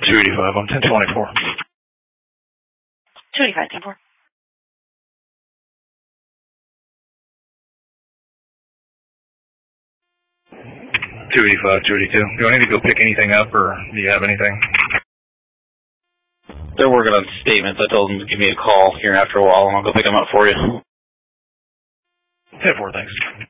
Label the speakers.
Speaker 1: 285 on 1024.
Speaker 2: 285, 10-4.
Speaker 1: $285, $282. Do I need to go pick anything up, or do you have anything?
Speaker 3: They're working on statements. I told them to give me a call here after a while, and I'll go pick them up for you.
Speaker 1: 10-4, thanks.